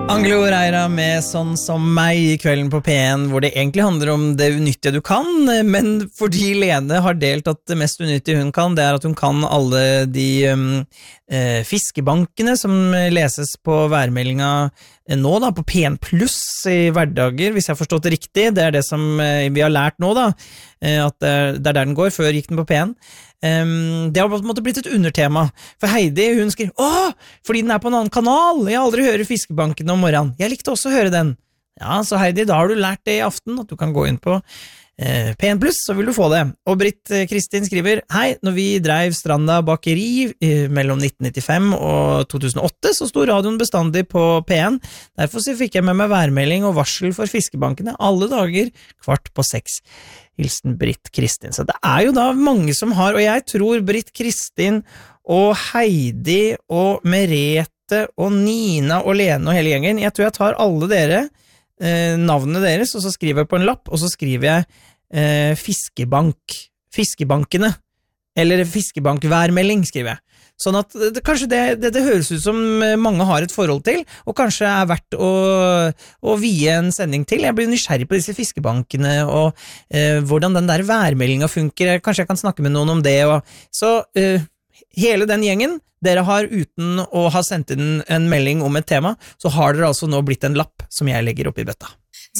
Angelo Reira med Sånn som meg I kvelden på P1, hvor det egentlig handler om det unyttige du kan, men fordi Lene har delt at det mest unyttige hun kan, det at hun kan alle de fiskebankene som leses på værmeldinga nå da, på P1 Plus I hverdager, hvis jeg har forstått det riktig. Det det som vi har lært nå da, at det der den går, før gikk den på P1. Det har på en måte blitt et undertema for Heidi, hun skriver fordi den på en annen kanal, jeg har aldri hørt fiskebanken om morgenen, jeg likte også å høre den. Ja, så Heidi, da har du lært det I aften, at du kan gå inn på P1 Plus, så vil du få det. Og Britt Kristin skriver: Hei, når vi drev Stranda bakeri mellom 1995 og 2008, så stod radioen bestandig på P1. Derfor så fikk jeg med meg værmelding og varsel for fiskebankene alle dager, 5:15. Hilsen Britt Kristin. Så det jo da mange som har, og jeg tror Britt Kristin og Heidi og Merete og Nina og Lene og hele gjengen, jeg tror jeg tar alle dere, navnene deres, og så skriver jeg på en lapp, og så skriver jeg fiskebankene, eller fiskebankværmelding, skriver jeg. Sånn at kanskje det høres ut som mange har et forhold til, og kanskje verdt å vie en sending til. Jeg blir nysgjerrig på disse fiskebankene, og hvordan den der værmeldingen funker. Kanskje jeg kan snakke med noen om det. Så hele den gjengen, dere har uten å ha sendt inn en melding om et tema, så har dere altså nå blitt en lapp som jeg legger opp I bøtta.